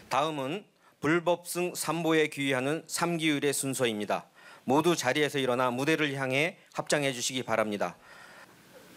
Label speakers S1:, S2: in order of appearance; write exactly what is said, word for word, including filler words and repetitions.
S1: 다음은 불법승 삼보에 귀의하는 삼기율의 순서입니다. 모두 자리에서 일어나 무대를 향해 합장해 주시기 바랍니다.